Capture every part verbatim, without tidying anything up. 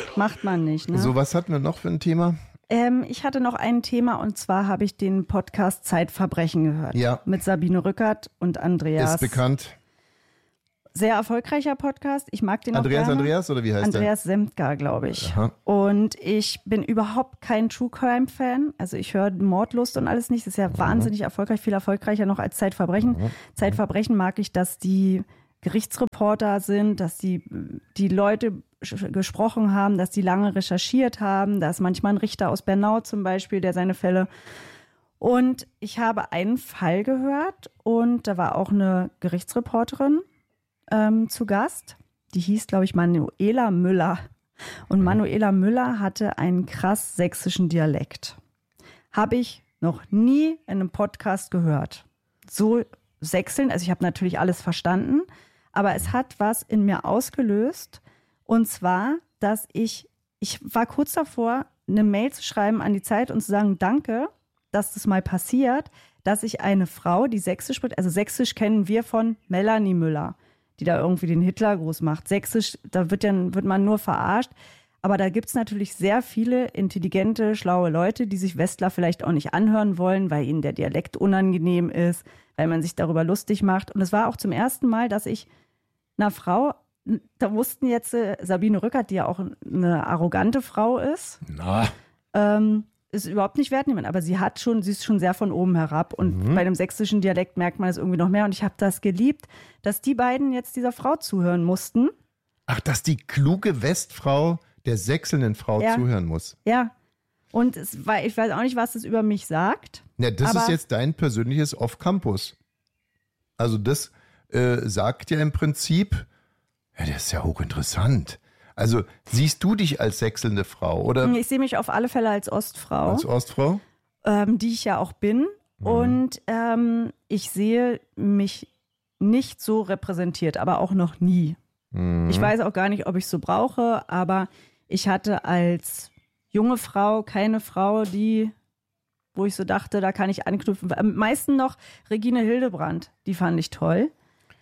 macht man nicht. Ne? So, was hatten wir noch für ein Thema? Ähm, ich hatte noch ein Thema und zwar habe ich den Podcast Zeitverbrechen gehört. Ja. Mit Sabine Rückert und Andreas. Ist bekannt. Sehr erfolgreicher Podcast. Ich mag den Andreas auch gerne. Andreas oder wie heißt Andreas Semtgar, glaube ich. Aha. Und ich bin überhaupt kein True Crime Fan. Also ich höre Mordlust und alles nicht. Das ist ja mhm. wahnsinnig erfolgreich, viel erfolgreicher noch als Zeitverbrechen. Mhm. Zeitverbrechen mag ich, dass die Gerichtsreporter sind, dass die, die Leute gesprochen haben, dass die lange recherchiert haben. Da ist manchmal ein Richter aus Bernau zum Beispiel, der seine Fälle... Und ich habe einen Fall gehört und da war auch eine Gerichtsreporterin Ähm, zu Gast. Die hieß, glaube ich, Manuela Müller. Und Manuela Müller hatte einen krass sächsischen Dialekt. Habe ich noch nie in einem Podcast gehört. So sächseln, also ich habe natürlich alles verstanden, aber es hat was in mir ausgelöst. Und zwar, dass ich, ich war kurz davor, eine Mail zu schreiben an die Zeit und zu sagen, danke, dass das mal passiert, dass ich eine Frau, die Sächsisch spricht, also Sächsisch kennen wir von Melanie Müller, die da irgendwie den Hitlergruß macht. Sächsisch, da wird, ja, wird man nur verarscht. Aber da gibt es natürlich sehr viele intelligente, schlaue Leute, die sich Westler vielleicht auch nicht anhören wollen, weil ihnen der Dialekt unangenehm ist, weil man sich darüber lustig macht. Und es war auch zum ersten Mal, dass ich einer Frau, da wussten jetzt äh, Sabine Rückert, die ja auch eine arrogante Frau ist, Na. Ähm, ist überhaupt nicht wertnehmen, aber sie hat schon, sie ist schon sehr von oben herab und mhm. bei dem sächsischen Dialekt merkt man es irgendwie noch mehr und ich habe das geliebt, dass die beiden jetzt dieser Frau zuhören mussten. Ach, dass die kluge Westfrau der sächselnden Frau ja. zuhören muss. Ja, und es war, ich weiß auch nicht, was das über mich sagt. Ja, das aber ist jetzt dein persönliches Off-Campus. Also das äh, sagt ja im Prinzip, ja, das ist ja hochinteressant. Also siehst du dich als sächselnde Frau, oder? Ich sehe mich auf alle Fälle als Ostfrau. Als Ostfrau? Ähm, die ich ja auch bin. Mhm. Und ähm, ich sehe mich nicht so repräsentiert, aber auch noch nie. Mhm. Ich weiß auch gar nicht, ob ich es so brauche, aber ich hatte als junge Frau keine Frau, die, wo ich so dachte, da kann ich anknüpfen. Am meisten noch Regine Hildebrandt, die fand ich toll.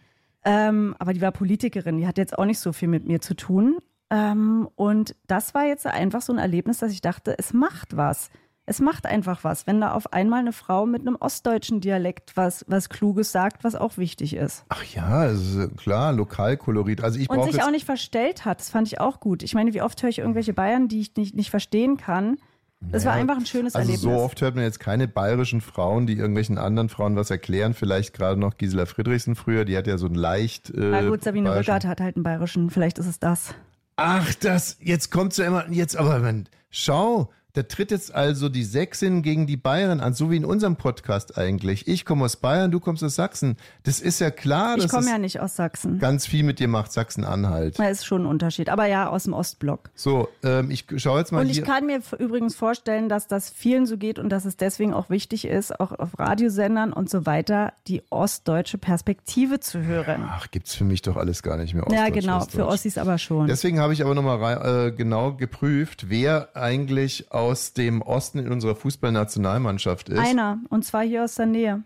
Ähm, aber die war Politikerin, die hat jetzt auch nicht so viel mit mir zu tun. Ähm, und das war jetzt einfach so ein Erlebnis, dass ich dachte, es macht was. Es macht einfach was, wenn da auf einmal eine Frau mit einem ostdeutschen Dialekt was, was Kluges sagt, was auch wichtig ist. Ach ja, das ist klar, Lokalkolorit. Also ich und sich jetzt auch nicht verstellt hat, das fand ich auch gut. Ich meine, wie oft höre ich irgendwelche Bayern, die ich nicht, nicht verstehen kann. Das ja, war einfach ein schönes also Erlebnis. So oft hört man jetzt keine bayerischen Frauen, die irgendwelchen anderen Frauen was erklären. Vielleicht gerade noch Gisela Friedrichsen früher, die hat ja so ein leicht... Äh, Na gut, Sabine Rückert hat halt einen bayerischen, vielleicht ist es das. Ach, das, jetzt kommt ja immer, jetzt aber, man, schau, da tritt jetzt also die Sächsin gegen die Bayern an, so wie in unserem Podcast eigentlich. Ich komme aus Bayern, du kommst aus Sachsen. Das ist ja klar, ich dass komme es ja nicht aus Sachsen. ganz viel mit dir macht, Sachsen-Anhalt. Das ist schon ein Unterschied, aber ja, aus dem Ostblock. So, ähm, ich schaue jetzt mal Und hier. ich kann mir übrigens vorstellen, dass das vielen so geht und dass es deswegen auch wichtig ist, auch auf Radiosendern und so weiter, die ostdeutsche Perspektive zu hören. Ach, gibt's für mich doch alles gar nicht mehr Ostdeutsch. Ja, genau, Ostdeutsch. für Ossis aber schon. Deswegen habe ich aber nochmal äh, genau geprüft, wer eigentlich aus dem Osten in unserer Fußballnationalmannschaft ist. Einer, und zwar hier aus der Nähe.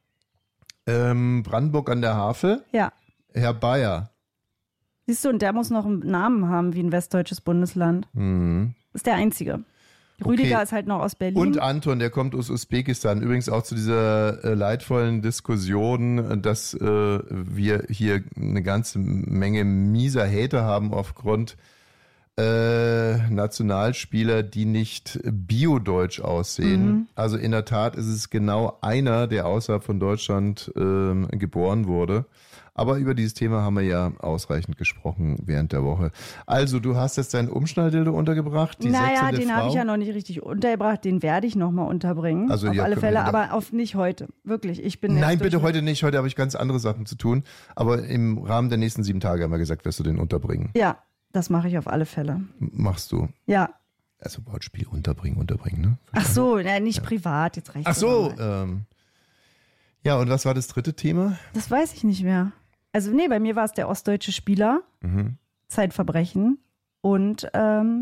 Ähm, Brandenburg an der Havel. Ja. Herr Bayer. Siehst du, und der muss noch einen Namen haben wie ein westdeutsches Bundesland. Mhm. Das ist der einzige. Rüdiger okay. ist halt noch aus Berlin. Und Anton, der kommt aus Usbekistan. Übrigens auch zu dieser äh, leidvollen Diskussion, dass äh, wir hier eine ganze Menge mieser Hater haben aufgrund äh, Nationalspieler, die nicht biodeutsch aussehen. Mhm. Also in der Tat ist es genau einer, der außerhalb von Deutschland äh, geboren wurde. Aber über dieses Thema haben wir ja ausreichend gesprochen während der Woche. Also, du hast jetzt deinen Umschnalldildo untergebracht, die Naja, den habe ich ja noch nicht richtig untergebracht. Den werde ich nochmal unterbringen. Also, auf ja, alle Fälle, aber auf nicht heute. Wirklich, ich bin Nein, bitte heute nicht. Heute habe ich ganz andere Sachen zu tun. Aber im Rahmen der nächsten sieben Tage haben wir gesagt, wirst du den unterbringen. Ja, das mache ich auf alle Fälle. Machst du? Ja. Also Wortspiel unterbringen, unterbringen, ne? Ach so, ja, nicht ja. privat, jetzt recht. Ach so, ähm, ja, und was war das dritte Thema? Das weiß ich nicht mehr. Also nee, bei mir war es der ostdeutsche Spieler, mhm. Zeitverbrechen und ähm,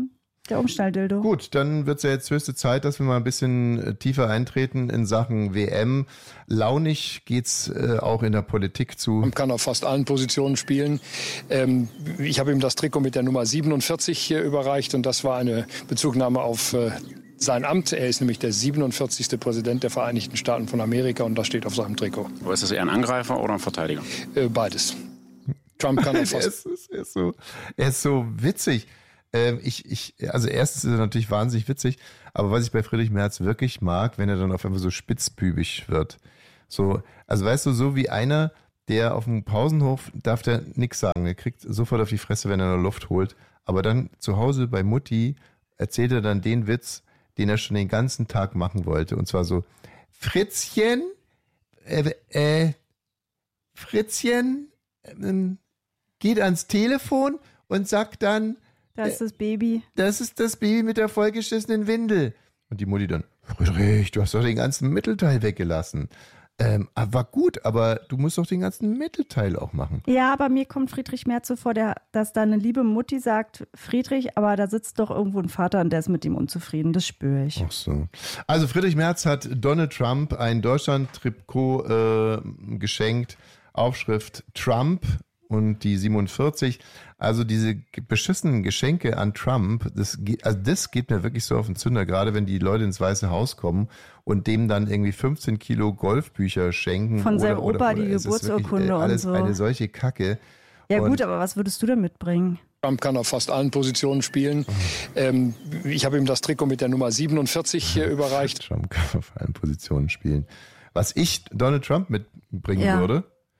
Der Umschnalldildo. Gut, dann wird es ja jetzt höchste Zeit, dass wir mal ein bisschen tiefer eintreten in Sachen W M. Launig geht's äh, auch in der Politik zu. Man kann auf fast allen Positionen spielen. Ähm, ich habe ihm das Trikot mit der Nummer siebenundvierzig hier überreicht und das war eine Bezugnahme auf äh, sein Amt. Er ist nämlich der siebenundvierzigste Präsident der Vereinigten Staaten von Amerika und das steht auf seinem Trikot. Aber ist das eher ein Angreifer oder ein Verteidiger? Äh, beides. Trump kann auf fast... er, ist, er, ist so, er ist so witzig. Ähm, ich, ich, also erstens ist er natürlich wahnsinnig witzig, aber was ich bei Friedrich Merz wirklich mag, wenn er dann auf einmal so spitzbübig wird. So, also weißt du, so wie einer, der auf dem Pausenhof darf der nichts sagen. Der kriegt sofort auf die Fresse, wenn er eine Luft holt. Aber dann zu Hause bei Mutti erzählt er dann den Witz, den er schon den ganzen Tag machen wollte. Und zwar so, Fritzchen, äh, äh, Fritzchen äh, geht ans Telefon und sagt dann, das ist das Baby. Das ist das Baby mit der vollgeschissenen Windel. Und die Mutti dann, Friedrich, du hast doch den ganzen Mittelteil weggelassen. Ähm, war gut, aber du musst doch den ganzen Mittelteil auch machen. Ja, aber mir kommt Friedrich Merz so vor, der, dass da eine liebe Mutti sagt, Friedrich, aber da sitzt doch irgendwo ein Vater und der ist mit ihm unzufrieden. Das spüre ich. Ach so. Also Friedrich Merz hat Donald Trump ein Deutschland-Trikot äh, geschenkt. Aufschrift Trump und die siebenundvierzig. Also diese beschissenen Geschenke an Trump, das, also das geht mir wirklich so auf den Zünder, gerade wenn die Leute ins Weiße Haus kommen und dem dann irgendwie fünfzehn Kilo Golfbücher schenken. Von seinem oder, Opa oder, die oder Geburtsurkunde wirklich, äh, alles und so. Eine solche Kacke. Ja und gut, aber was würdest du denn mitbringen? Trump kann auf fast allen Positionen spielen. Ähm, ich habe ihm das Trikot mit der Nummer siebenundvierzig hier überreicht. Trump kann auf allen Positionen spielen. Was ich Donald Trump mitbringen Ja. würde,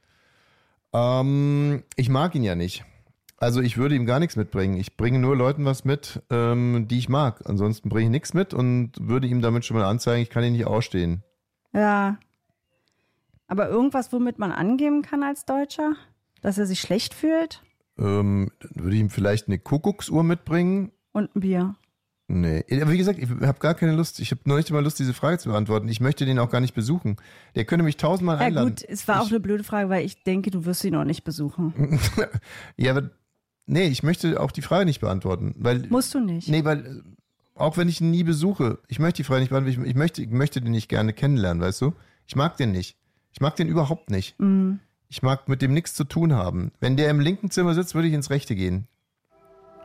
ähm, ich mag ihn ja nicht. Also ich würde ihm gar nichts mitbringen. Ich bringe nur Leuten was mit, ähm, die ich mag. Ansonsten bringe ich nichts mit und würde ihm damit schon mal anzeigen, ich kann ihn nicht ausstehen. Ja. Aber irgendwas, womit man angeben kann als Deutscher? Dass er sich schlecht fühlt? Ähm, dann würde ich ihm vielleicht eine Kuckucksuhr mitbringen. Und ein Bier. Nee, aber wie gesagt, ich habe gar keine Lust. Ich habe noch nicht mal Lust, diese Frage zu beantworten. Ich möchte den auch gar nicht besuchen. Der könnte mich tausendmal Ja einladen. gut, es war auch ich, eine blöde Frage, weil ich denke, du wirst ihn auch nicht besuchen. Ja, aber nee, ich möchte auch die Frage nicht beantworten. Weil, Musst du nicht. Nee, weil auch wenn ich ihn nie besuche, ich möchte die Frage nicht beantworten, ich, ich, möchte, ich möchte den nicht gerne kennenlernen, weißt du? Ich mag den nicht. Ich mag den überhaupt nicht. Mhm. Ich mag mit dem nichts zu tun haben. Wenn der im linken Zimmer sitzt, würde ich ins rechte gehen.